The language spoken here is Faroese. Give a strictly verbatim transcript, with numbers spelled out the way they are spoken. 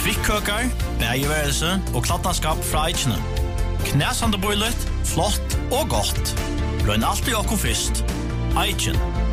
Kvikkøkar, bægeværelse og kladnaskap fra Eichene. Knæsande boilet, flott og godt. Løgn alltid okkom fyrst. Eichen.